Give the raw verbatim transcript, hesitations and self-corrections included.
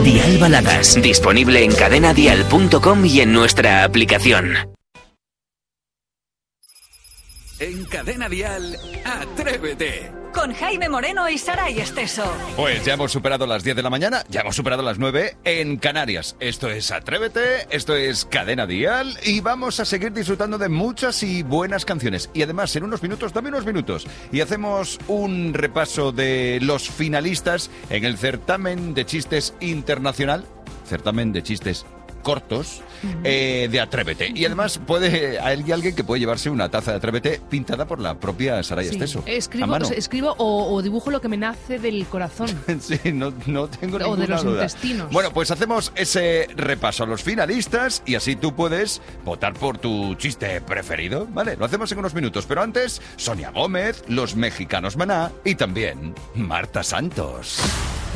Dial Baladas, disponible en cadena dial punto com y en nuestra aplicación. En Cadena Dial, Atrévete. Con Jaime Moreno y Saray Esteso. Pues ya hemos superado las diez de la mañana, ya hemos superado las nueve en Canarias. Esto es Atrévete, esto es Cadena Dial y vamos a seguir disfrutando de muchas y buenas canciones. Y además, en unos minutos, dame unos minutos, y hacemos un repaso de los finalistas en el certamen de chistes internacional, certamen de chistes cortos eh, de Atrévete. Y además puede hay alguien que puede llevarse una taza de Atrévete pintada por la propia Saray Sí. Esteso. Escribo, escribo o, o dibujo lo que me nace del corazón. Sí, no, no tengo O ninguna de los duda. intestinos. Bueno, pues hacemos ese repaso a los finalistas y así tú puedes votar por tu chiste preferido, ¿vale? Lo hacemos en unos minutos, pero antes, Sonia Gómez, Los Mexicanos Maná y también Marta Santos.